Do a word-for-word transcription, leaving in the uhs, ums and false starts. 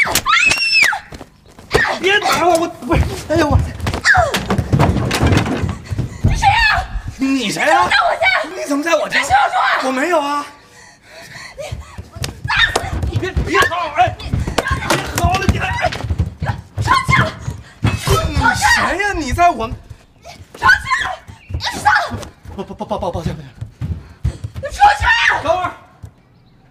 别打我！我不是，哎呦我！ 你谁呀？ 你谁呀？ 在我家！ 你怎么在我家？ 说说！ 我没有啊！ 你，我打死你！ 别别吵！哎，别好了，你哎！ 出去！ 你谁呀？你在我…… 出去！你上！ 抱抱抱抱抱歉抱歉！ 你出去！ 等会儿。